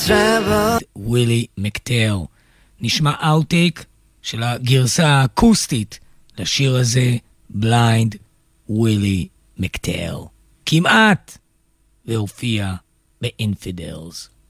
ווילי מקטר. נשמע אאוטטייק של הגרסה האקוסטית לשיר הזה, בליינד ווילי מקטר. כמעט והופיע באינפידלס.